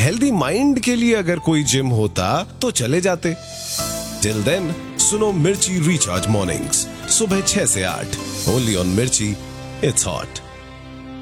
Healthy mind के लिए अगर कोई जिम होता तो चले जाते। टिल देन सुनो मिर्ची रिचार्ज मॉर्निंग्स सुबह 6 से 8 ओनली ऑन मिर्ची, इट्स हॉट।